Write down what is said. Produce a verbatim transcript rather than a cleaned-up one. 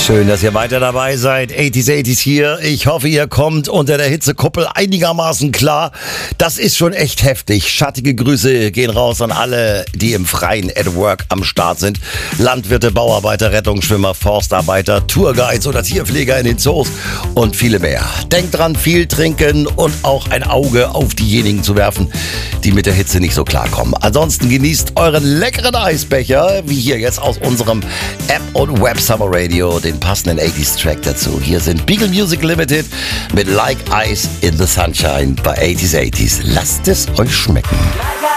Schön, dass ihr weiter dabei seid. achtziger achtziger hier. Ich hoffe, ihr kommt unter der Hitzekuppel einigermaßen klar. Das ist schon echt heftig. Schattige Grüße gehen raus an alle, die im Freien at Work am Start sind. Landwirte, Bauarbeiter, Rettungsschwimmer, Forstarbeiter, Tourguides oder Tierpfleger in den Zoos und viele mehr. Denkt dran, viel trinken und auch ein Auge auf diejenigen zu werfen, die mit der Hitze nicht so klarkommen. Ansonsten genießt euren leckeren Eisbecher, wie hier jetzt aus unserem App- und Web Summer Radio, den passenden achtziger Track dazu. Hier sind Beagle Music Limited mit Like Ice in the Sunshine bei achtziger achtziger. Lasst es euch schmecken.